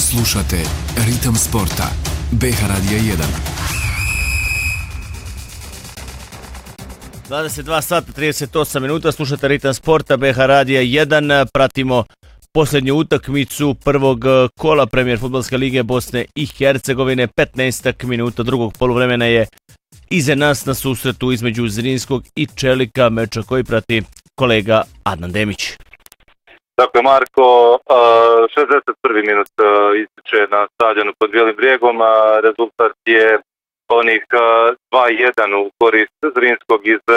Slušate Ritam sporta. BH Radija 1. 22 sata 38 minuta, slušate Ritam sporta, BH Radija 1. Pratimo posljednju utakmicu prvog kola Premijer fudbalske lige Bosne i Hercegovine. 15 minuta drugog poluvremena je iza nas na susretu između Zrinskog i Čelika, meča koji prati kolega Adnan Demić. Dakle, Marko, 61. minut ističe na stadionu pod Bijelim brijegom, a rezultat je onih 2-1 u korist Zrinskog iz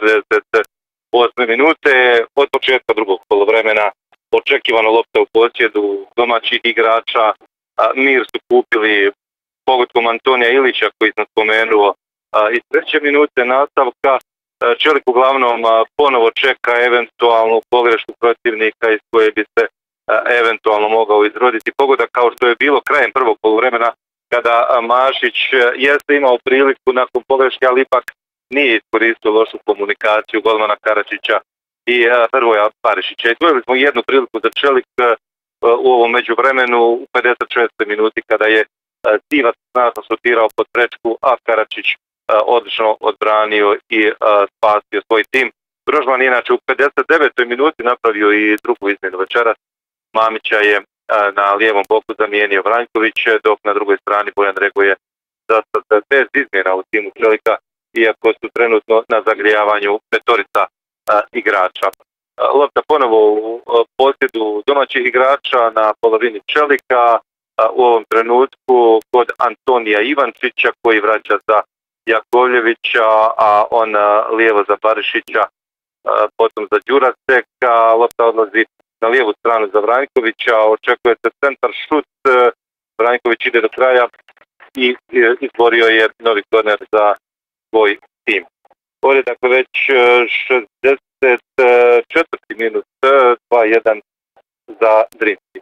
48. minute. Od početka drugog poluvremena očekivano lopta u posjedu domaćih igrača. Mir su kupili pogodkom Antonija Ilića koji sam spomenuo iz treće minute nastavka. Čelik uglavnom ponovo čeka eventualnu pogrešku protivnika iz koje bi se eventualno mogao izroditi pogodak, kao što je bilo krajem prvog poluvremena kada Mašić jeste imao priliku nakon pogreške, ali ipak nije iskoristio lošu komunikaciju golmana Karačića i Hrvoja Barišića. Izdvojili smo jednu priliku za Čelik u ovom međuvremenu u 56. minuti kada je Divac snažno šutirao pod prečku, a Karačić odlično odbranio i spasio svoj tim. Grožman inače u 59. minuti napravio i drugu izmjenu večeras. Mamića je na lijevom boku zamijenio Vranjković, dok na drugoj strani Bojan Rego je zasad bez izmjena u timu Čelika, iako su trenutno na zagrijavanju petorica igrača. Lopta ponovo u posjedu domaćih igrača na polovini Čelika, u ovom trenutku kod Antonija Ivančića koji vraća za Jakovljevića, a on lijevo za Barišića, potom za Đuraseka. Lopta odlazi na lijevu stranu za Vranjkovića, očekuje se centar šut, Vranjković ide do kraja i izborio je novi korner za svoj tim. Ovdje dakle već 64. minut, 2-1 za Zrinski.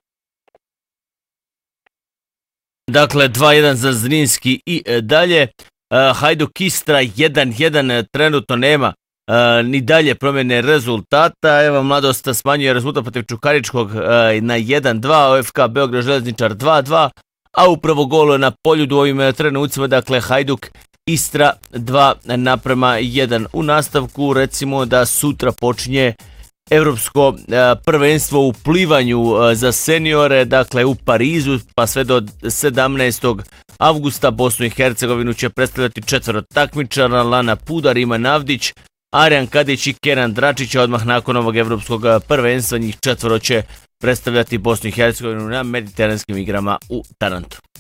Dakle, 2-1 za Zrinski i dalje. Hajduk Istra 1-1, trenutno nema ni dalje promjene rezultata. Evo, Mladost smanjuje rezultat protiv Čukaričkog na 1-2, OFK Beograd Željezničar 2-2, a upravo golo na Poljudu u ovim trenucima, dakle Hajduk Istra 2-1. U nastavku recimo da sutra počinje Europsko prvenstvo u plivanju za seniore, dakle u Parizu, pa sve do 17. avgusta Bosnu i Hercegovinu će predstavljati 4 takmičara: Lana Pudar, Iman Avdić, Arjan Kadić i Kenan Dračić. Odmah nakon ovog Europskog prvenstva njih 4 će predstavljati Bosnu i Hercegovinu na mediteranskim igrama u Tarantu.